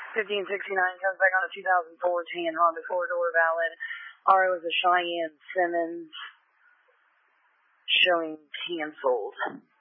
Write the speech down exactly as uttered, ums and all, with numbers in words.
fifteen sixty-nine comes back on a two thousand four tan Honda four-door Valid. R O is a Cheyenne Simmons, showing canceled.